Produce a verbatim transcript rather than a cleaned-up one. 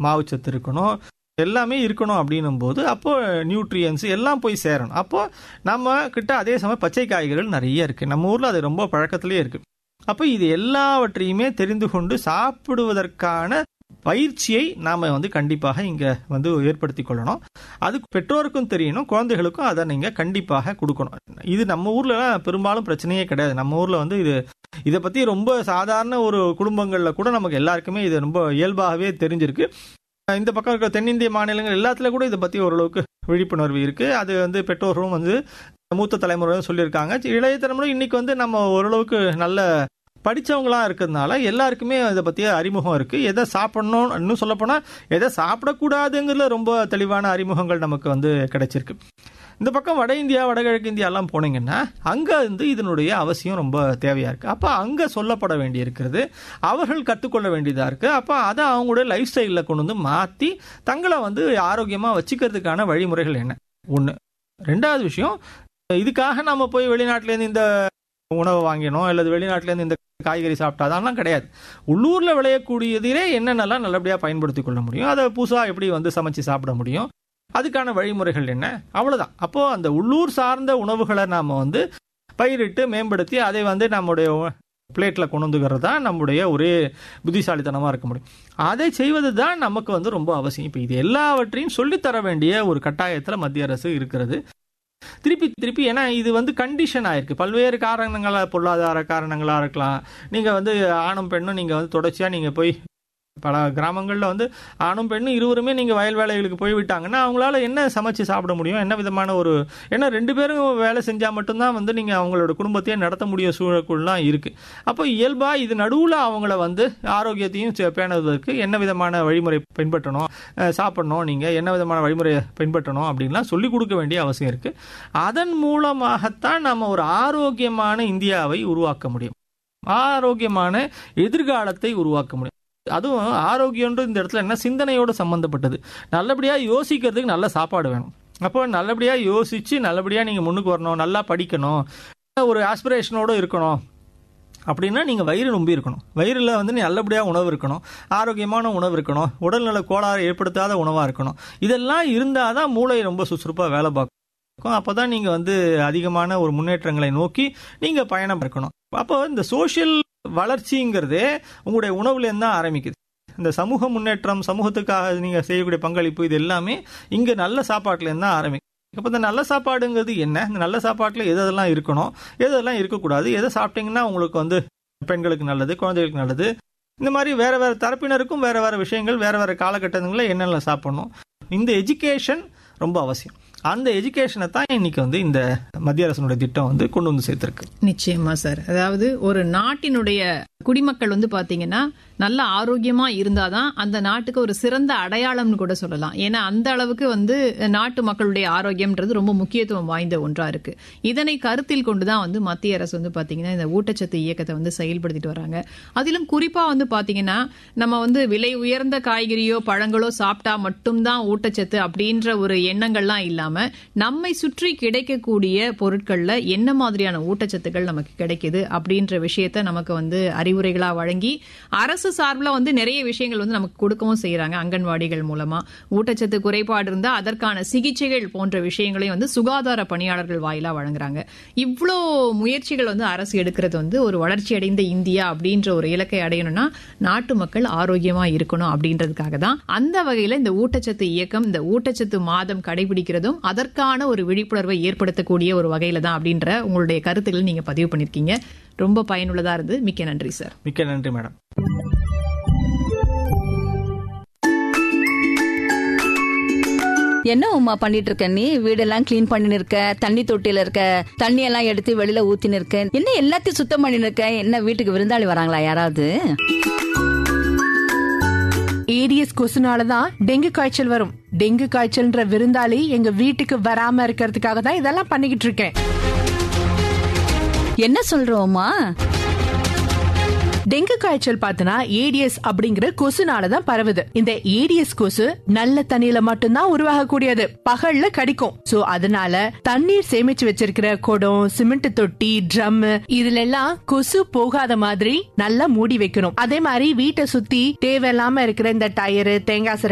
மாவுச்சத்து இருக்கணும், எல்லாமே இருக்கணும். அப்படின்னும் போது அப்போ நியூட்ரியன்ஸ் எல்லாம் போய் சேரணும். அப்போ நம்ம கிட்ட அதே சமயம் பச்சை காய்கறிகள் நிறைய இருக்கு, நம்ம ஊர்ல அது ரொம்ப பழக்கத்திலேயே இருக்கு. அப்போ இது எல்லாவற்றையுமே தெரிந்து கொண்டு சாப்பிடுவதற்கான பயிற்சியை நாம வந்து கண்டிப்பாக இங்க வந்து ஏற்படுத்தி கொள்ளணும். அது பெற்றோருக்கும் தெரியணும், குழந்தைகளுக்கும் அதை நீங்க கண்டிப்பாக கொடுக்கணும். இது நம்ம ஊர்ல பெரும்பாலும் பிரச்சனையே கிடையாது. நம்ம ஊர்ல வந்து இது இதை பத்தி ரொம்ப சாதாரண ஒரு குடும்பங்கள்ல கூட நமக்கு எல்லாருக்குமே இது ரொம்ப இயல்பாகவே தெரிஞ்சிருக்கு. இந்த பக்கம் இருக்கிற தென்னிந்திய மாநிலங்கள் எல்லாத்துல கூட இதை பத்தி ஓரளவுக்கு விழிப்புணர்வு இருக்கு. அது வந்து பெற்றோர்களும் வந்து மூத்த தலைமுறையும் சொல்லியிருக்காங்க. இளைய தலைமுறை இன்னைக்கு வந்து நம்ம ஓரளவுக்கு நல்ல படிச்சவங்களா இருக்கிறதுனால எல்லாருக்குமே இதை பத்திய அறிமுகம் இருக்கு. எதை சாப்பிடணும், இன்னும் சொல்ல போனா எதை சாப்பிடக்கூடாதுங்கிறதுல ரொம்ப தெளிவான அறிமுகங்கள் நமக்கு வந்து கிடைச்சிருக்கு. இந்த பக்கம் வட இந்தியா வடகிழக்கு இந்தியா எல்லாம் போனீங்கன்னா அங்க வந்து இதனுடைய அவசியம் ரொம்ப தேவையா இருக்கு. அப்ப அங்க சொல்லப்பட வேண்டி இருக்கிறது, அவர்கள் கற்றுக்கொள்ள வேண்டியதா இருக்கு. அப்ப அதை அவங்களுடைய லைஃப் ஸ்டைல்ல கொண்டு வந்து மாத்தி தங்களை வந்து ஆரோக்கியமா வச்சுக்கிறதுக்கான வழிமுறைகள் என்ன ஒண்ணு. ரெண்டாவது விஷயம், இதுக்காக நம்ம போய் வெளிநாட்டுல இருந்து இந்த உணவை வாங்கினோம் அல்லது வெளிநாட்டுல இருந்து இந்த காய்கறி சாப்பிட்டா அதெல்லாம் கிடையாது. உள்ளூர்ல விளையக்கூடியதிலே என்னென்னலாம் நல்லபடியா பயன்படுத்திக் கொள்ள முடியும், அதை புதுசா எப்படி வந்து சமைச்சு சாப்பிட முடியும், அதுக்கான வழிமுறைகள் என்ன, அவ்வளவுதான். அப்போ அந்த உள்ளூர் சார்ந்த உணவுகளை நாம வந்து பயிரிட்டு மேம்படுத்தி அதை வந்து நம்முடைய பிளேட்ல கொண்டு வந்துக்கிறது தான் நம்முடைய ஒரே புத்திசாலித்தனமா இருக்க முடியும். அதை செய்வது தான் நமக்கு வந்து ரொம்ப அவசியம். இப்போ இது எல்லாவற்றையும் சொல்லித்தர வேண்டிய ஒரு கட்டாயத்துல மத்திய அரசு இருக்கிறது. திருப்பி திருப்பி ஏன்னா இது வந்து கண்டிஷன் ஆயிருக்கு, பல்வேறு காரணங்களா, பொருளாதார காரணங்களா இருக்கலாம். நீங்க வந்து ஆணும் பெண்ணும் நீங்க வந்து தொடர்ச்சியா நீங்க போய் பல கிராமங்களில் வந்து ஆணும் பெண்ணும் இருவருமே நீங்கள் வயல் வேலைகளுக்கு போய்விட்டாங்கன்னா அவங்களால என்ன சமைச்சு சாப்பிட முடியும், என்ன விதமான ஒரு, ஏன்னா ரெண்டு பேரும் வேலை செஞ்சால் மட்டும்தான் வந்து நீங்கள் அவங்களோட குடும்பத்தையே நடத்த முடிய சூழலுக்குலாம் இருக்குது. அப்போ இயல்பாக இது நடுவில் அவங்கள வந்து ஆரோக்கியத்தையும் பேணுவதற்கு என்ன விதமான வழிமுறை பின்பற்றணும், சாப்பிடணும், நீங்கள் என்ன விதமான வழிமுறையை பின்பற்றணும் அப்படின்லாம் சொல்லிக் கொடுக்க வேண்டிய அவசியம் இருக்குது. அதன் மூலமாகத்தான் நம்ம ஒரு ஆரோக்கியமான இந்தியாவை உருவாக்க முடியும், ஆரோக்கியமான எதிர்காலத்தை உருவாக்க முடியும். அதுவும் ஆரோக்கியம்ன்ற இந்த இடத்துல என்ன, சிந்தனையோடு சம்பந்தப்பட்டது. நல்லபடியா யோசிக்கிறதுக்கு நல்ல சாப்பாடு வேணும். அப்போ நல்லபடியா யோசிச்சு நல்லபடியா நீங்க முன்னுக்கு வரணும், நல்லா படிக்கணும், ஒரு ஆஸ்பிரேஷனோடு இருக்கணும். அப்படின்னா நீங்க வயிறு நொம்பி இருக்கணும், வயிறுல வந்து நல்லபடியா உணவு இருக்கணும், ஆரோக்கியமான உணவு இருக்கணும், உடல்நல கோளாறு ஏற்படுத்தாத உணவா இருக்கணும். இதெல்லாம் இருந்தாதான் மூளை ரொம்ப சுறுசுறுப்பா வேலை பார்க்கும். அப்பதான் நீங்க வந்து அதிகமான ஒரு முன்னேற்றங்களை நோக்கி நீங்க பயணம் இருக்கணும். அப்போ இந்த சோசியல் வளர்ச்சிங்கிறதே உங்களுடைய உணவுல இருந்து தான் ஆரம்பிக்குது. இந்த சமூக முன்னேற்றம், சமூகத்துக்காக நீங்க செய்யக்கூடிய பங்களிப்பு, இது எல்லாமே இங்க நல்ல சாப்பாட்டுல இருந்து தான் ஆரம்பிக்கும். அப்ப இந்த நல்ல சாப்பாடுங்கிறது என்ன, இந்த நல்ல சாப்பாட்டுல எதெல்லாம் இருக்கணும், எதெல்லாம் இருக்கக்கூடாது, எதை சாப்பிட்டீங்கன்னா உங்களுக்கு வந்து பெண்களுக்கு நல்லது, குழந்தைகளுக்கு நல்லது, இந்த மாதிரி வேற வேற தரப்பினருக்கும் வேற வேற விஷயங்கள், வேற வேற காலகட்டங்களில் என்னென்ன சாப்பிடணும், இந்த எஜுகேஷன் ரொம்ப அவசியம். அந்த எஜுகேஷனை தான் இன்னைக்கு வந்து இந்த மத்திய அரசினுடைய திட்டம் வந்து கொண்டு வந்து சேர்த்திருக்கு. நிச்சயமா சார். அதாவது ஒரு நாட்டினுடைய குடிமக்கள் வந்து பாத்தீங்கன்னா நல்ல ஆரோக்கியமா இருந்தாதான் அந்த நாட்டுக்கு ஒரு சிறந்த அடையாளம்னு கூட சொல்லலாம். ஏன்னா அந்த அளவுக்கு வந்து நாட்டு மக்களுடைய ஆரோக்கியம்ன்றது ரொம்ப முக்கியத்துவம் வாய்ந்த ஒன்றா இருக்கு. இதனை கருத்தில் கொண்டுதான் வந்து மத்திய அரசு வந்து பாத்தீங்கன்னா இந்த ஊட்டச்சத்து இயக்கத்தை வந்து செயல்படுத்திட்டு வராங்க. அதிலும் குறிப்பா வந்து பாத்தீங்கன்னா நம்ம வந்து விலை உயர்ந்த காய்கறியோ பழங்களோ சாப்பிட்டா மட்டும்தான் ஊட்டச்சத்து அப்படின்ற ஒரு எண்ணங்கள்லாம் இல்லாம நம்மை சுற்றி கிடைக்கக்கூடிய பொருட்கள்ல என்ன மாதிரியான ஊட்டச்சத்துக்கள் நமக்கு கிடைக்குது அப்படின்ற விஷயத்த நமக்கு வந்து அறிவுரைகளா வழங்கி அரசு சார்பில் வந்து நிறைய விஷயங்கள் வந்து நமக்கு கொடுக்கவும் செய்யறாங்க. அங்கன்வாடிகள் மூலமா ஊட்டச்சத்து குறைபாடு இருந்தா அதற்கான சிகிச்சைகள் போன்ற விஷயங்களையும் வந்து சுகாதார பணியாளர்கள் வாயிலா வழங்குறாங்க. இவ்வளோ முயற்சிகள் வந்து அரசு எடுக்கிறது வந்து ஒரு வளர்ச்சி அடைந்த இந்தியா அப்படின்ற ஒரு இலக்கை அடையணும்னா நாட்டு மக்கள் ஆரோக்கியமா இருக்கணும் அப்படின்றதுக்காக தான் அந்த வகையில இந்த ஊட்டச்சத்து இயக்கம், இந்த ஊட்டச்சத்து மாதம் கடைபிடிக்கிறதும் அதற்கான ஒரு விழிப்புணர்வை ஏற்படுத்தக்கூடிய ஒரு வகையில தான் அப்படின்ற உங்களுடைய கருத்துக்களை நீங்க பதிவு பண்ணிருக்கீங்க. ரொம்ப பயனுள்ளதா இருந்து. மிக்க நன்றி சார். மிக்க நன்றி மேடம். என்ன உமா பண்ணிட்டு இருக்க நீ? வீடெல்லாம் கிளீன் பண்ணி இருக்க, தண்ணி தொட்டில இருக்க, தண்ணி எல்லாம் எடுத்து வெளியில ஊத்தின்னு இருக்க, என்ன எல்லாத்தையும் சுத்தம் பண்ணி இருக்க? என்ன வீட்டுக்கு விருந்தாளி வராங்களா யாராவது? ஏடிஎஸ் கொசுனாலதான் டெங்கு காய்ச்சல் வரும். டெங்கு காய்ச்சல்ன்ற விருந்தாளி எங்க வீட்டுக்கு வராம இருக்கிறதுக்காக தான் இதெல்லாம் பண்ணிக்கிட்டு இருக்கேன். என்ன சொல்றோமா? டெங்கு காய்ச்சல் பார்த்தனா ஏடிஎஸ் அப்படிங்கிற கொசுனாலதான் பரவுது. இந்த ஏடிஎஸ் கொசு நல்ல தண்ணியில மட்டும்தான் உருவாகக்கூடியது, பகல்ல கடிக்கும். சோ அதனால தண்ணீர் சேமிச்சு வச்சிருக்கிற குடம், சிமெண்ட் தொட்டி, ட்ரம் இதுல எல்லாம் கொசு போகாத மாதிரி நல்லா மூடி வைக்கணும். அதே மாதிரி வீட்டை சுத்தி தேவையில்லாம இருக்கிற இந்த டயரு, தேங்காய்